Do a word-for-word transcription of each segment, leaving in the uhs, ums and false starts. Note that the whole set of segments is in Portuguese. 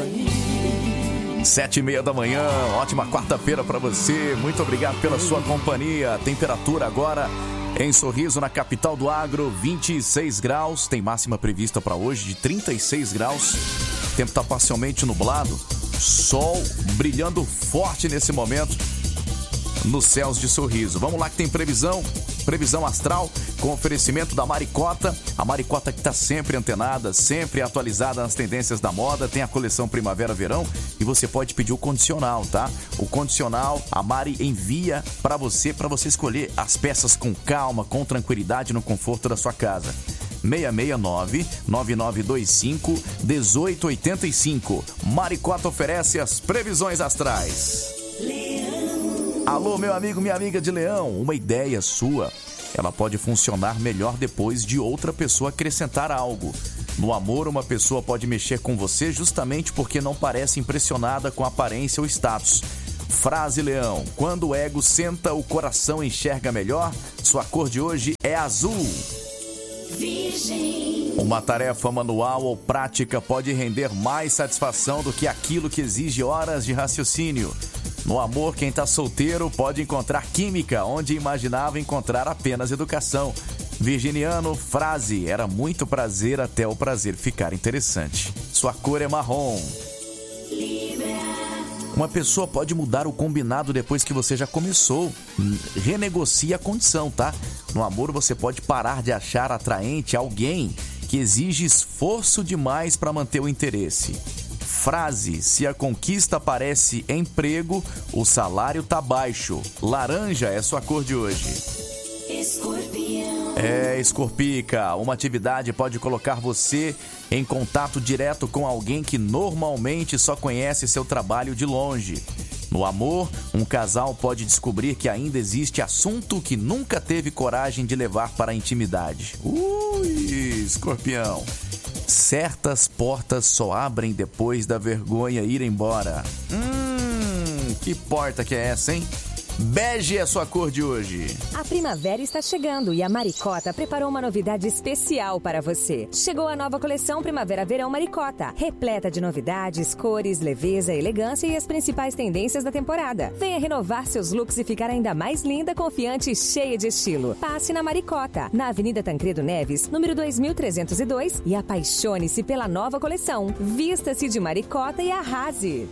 Sete e meia da manhã, ótima quarta-feira para você. Muito obrigado pela sua companhia. Temperatura agora em Sorriso, na capital do agro, vinte e seis graus. Tem máxima prevista para hoje de trinta e seis graus. O tempo está parcialmente nublado. Sol brilhando forte nesse momento nos céus de Sorriso. Vamos lá que tem previsão, previsão astral com oferecimento da Maricota. A Maricota que está sempre antenada, sempre atualizada nas tendências da moda. Tem a coleção Primavera-Verão e você pode pedir o condicional, tá? O condicional a Mari envia para você, para você escolher as peças com calma, com tranquilidade, no conforto da sua casa. seis seis nove, nove nove dois cinco, um oito oito cinco. Maricota oferece as previsões astrais. Alô, meu amigo, minha amiga de Leão, uma ideia sua, ela pode funcionar melhor depois de outra pessoa acrescentar algo. No amor, uma pessoa pode mexer com você justamente porque não parece impressionada com a aparência ou status. Frase Leão: quando o ego senta, o coração enxerga melhor. Sua cor de hoje é azul. Virgem. Uma tarefa manual ou prática pode render mais satisfação do que aquilo que exige horas de raciocínio. No amor, quem está solteiro pode encontrar química onde imaginava encontrar apenas educação. Virginiano, frase: era muito prazer até o prazer ficar interessante. Sua cor é marrom. Libra. Uma pessoa pode mudar o combinado depois que você já começou. Renegocie a condição, tá? No amor, você pode parar de achar atraente alguém que exige esforço demais para manter o interesse. Frase: se a conquista parece emprego, o salário tá baixo. Laranja é sua cor de hoje. Escorpião. É, Escorpica, uma atividade pode colocar você em contato direto com alguém que normalmente só conhece seu trabalho de longe. No amor, um casal pode descobrir que ainda existe assunto que nunca teve coragem de levar para a intimidade. Ui, Escorpião. Certas portas só abrem depois da vergonha ir embora. Hum, que porta que é essa, hein? Bege é a sua cor de hoje. A primavera está chegando e a Maricota preparou uma novidade especial para você. Chegou a nova coleção Primavera-Verão Maricota, repleta de novidades, cores, leveza, elegância e as principais tendências da temporada. Venha renovar seus looks e ficar ainda mais linda, confiante e cheia de estilo. Passe na Maricota, na Avenida Tancredo Neves, número dois mil trezentos e dois, e apaixone-se pela nova coleção. Vista-se de Maricota e arrase.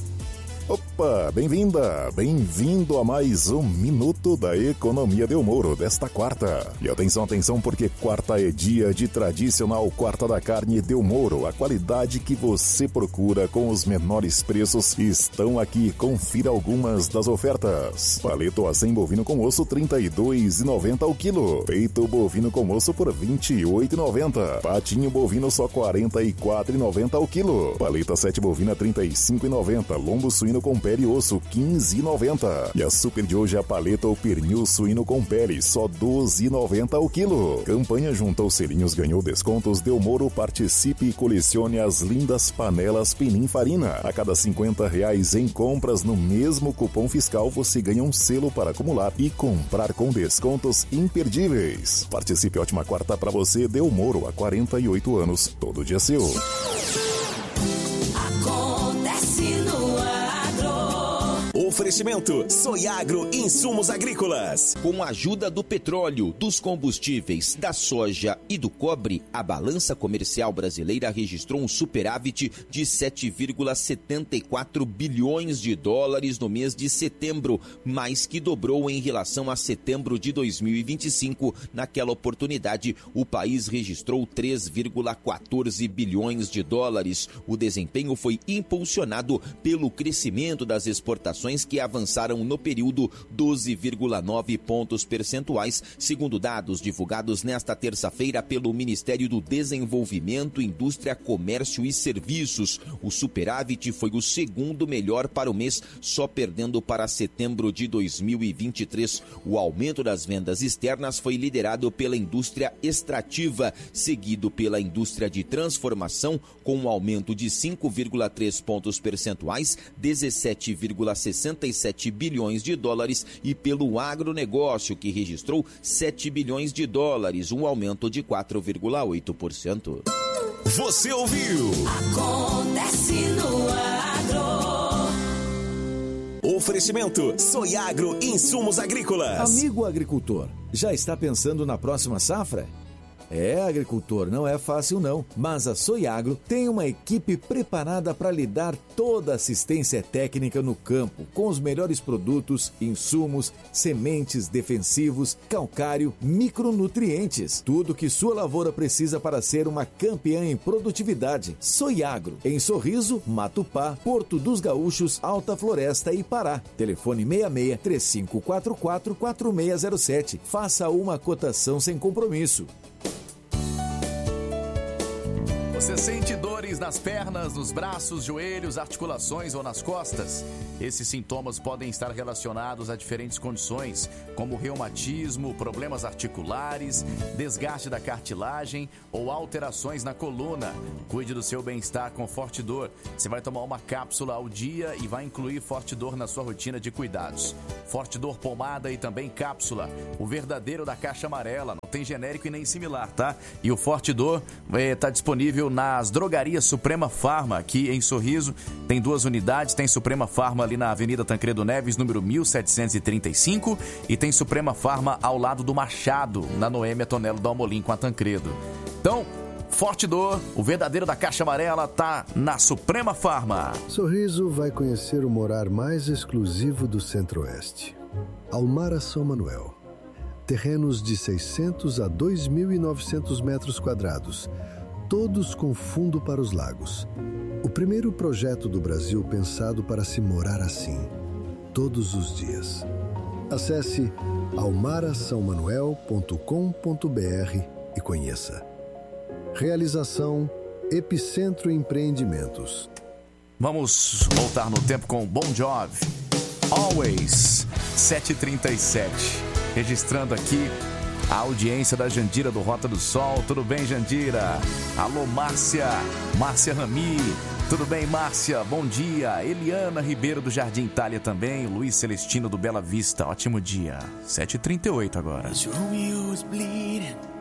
Opa, bem-vinda, bem-vindo a mais um Minuto da Economia Delmoro desta quarta. E atenção, atenção, porque quarta é dia de tradicional Quarta da Carne Delmoro. A qualidade que você procura com os menores preços estão aqui. Confira algumas das ofertas. Paleto acém bovino com osso trinta e dois reais e noventa centavos ao quilo. Peito bovino com osso por vinte e oito reais e noventa centavos. Patinho bovino só quarenta e quatro reais e noventa centavos ao quilo. Paleta sete bovina trinta e cinco reais e noventa centavos. Lombo suíno com pele e osso, quinze reais e noventa centavos. E a super de hoje é a paleta ou pernil suíno com pele, só doze reais e noventa centavos ao quilo. Campanha junto aos selinhos ganhou descontos Delmoro. Participe e colecione as lindas panelas Pininfarina. A cada cinquenta reais em compras no mesmo cupom fiscal, você ganha um selo para acumular e comprar com descontos imperdíveis. Participe, ótima quarta para você. Delmoro, há quarenta e oito anos, todo dia seu. Acontece no agro. Oferecimento Soiagro Insumos Agrícolas. Com a ajuda do petróleo, dos combustíveis, da soja e do cobre, a balança comercial brasileira registrou um superávit de sete vírgula setenta e quatro bilhões de dólares no mês de setembro, mais que dobrou em relação a setembro de dois mil e vinte e cinco. Naquela oportunidade, o país registrou três vírgula quatorze bilhões de dólares. O desempenho foi impulsionado pelo crescimento das exportações, que avançaram no período doze vírgula nove pontos percentuais, segundo dados divulgados nesta terça-feira pelo Ministério do Desenvolvimento, Indústria, Comércio e Serviços. O superávit foi o segundo melhor para o mês, só perdendo para setembro de dois mil e vinte e três. O aumento das vendas externas foi liderado pela indústria extrativa, seguido pela indústria de transformação, com um aumento de cinco vírgula três pontos percentuais, dezessete vírgula sessenta e sete bilhões de dólares, e pelo agronegócio, que registrou sete bilhões de dólares, um aumento de quatro vírgula oito por cento. Você ouviu? Acontece no Oferecimento Soiagro Insumos Agrícolas. Amigo agricultor, já está pensando na próxima safra? É, agricultor, não é fácil não, mas a Soiagro tem uma equipe preparada para lhe dar toda a assistência técnica no campo, com os melhores produtos, insumos, sementes, defensivos, calcário, micronutrientes, tudo que sua lavoura precisa para ser uma campeã em produtividade. Soiagro, em Sorriso, Matupá, Porto dos Gaúchos, Alta Floresta e Pará. Telefone seis seis, três cinco quatro quatro, quatro seis zero sete. Faça uma cotação sem compromisso. Você sente dores nas pernas, nos braços, joelhos, articulações ou nas costas? Esses sintomas podem estar relacionados a diferentes condições, como reumatismo, problemas articulares, desgaste da cartilagem ou alterações na coluna. Cuide do seu bem-estar com Fortidor. Você vai tomar uma cápsula ao dia e vai incluir Fortidor na sua rotina de cuidados. Fortidor pomada e também cápsula. O verdadeiro da caixa amarela. Não tem genérico e nem similar, tá? E o Fortidor está disponível nas drogarias Suprema Farma, aqui em Sorriso. Tem duas unidades, tem Suprema Farma ali na Avenida Tancredo Neves, número mil setecentos e trinta e cinco, e tem Suprema Farma ao lado do Machado, na Noêmia Tonelo do Almolim com a Tancredo. Então, Fortidor, o verdadeiro da caixa amarela, tá na Suprema Farma. Sorriso vai conhecer o morar mais exclusivo do Centro-Oeste. Almara São Manuel. Terrenos de seiscentos a dois mil e novecentos metros quadrados, todos com fundo para os lagos. O primeiro projeto do Brasil pensado para se morar assim, todos os dias. Acesse almara são manuel ponto com ponto b r e conheça. Realização Epicentro Empreendimentos. Vamos voltar no tempo com o Bon Jovi. Always, sete e trinta e sete. Registrando aqui a audiência da Jandira do Rota do Sol. Tudo bem, Jandira? Alô, Márcia. Márcia Rami. Tudo bem, Márcia? Bom dia. Eliana Ribeiro do Jardim Itália também. Luiz Celestino do Bela Vista. Ótimo dia. sete e trinta e oito agora. Romeo was bleeding.